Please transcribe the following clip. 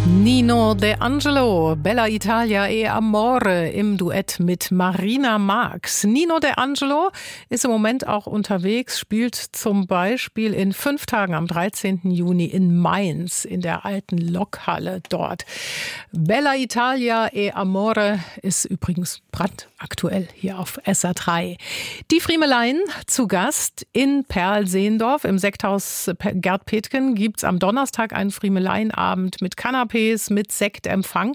Nino De Angelo, Bella Italia e Amore im Duett mit Marina Marx. Nino De Angelo ist im Moment auch unterwegs, spielt zum Beispiel in 5 Tagen am 13. Juni in Mainz in der alten Lokhalle dort. Bella Italia e Amore ist übrigens brandaktuell hier auf SR3. Die Friemelein zu Gast in Perl-Seendorf im Sekthaus Gerd Petgen gibt's am Donnerstag einen Friemeleinabend mit Kanapés, mit Sektempfang.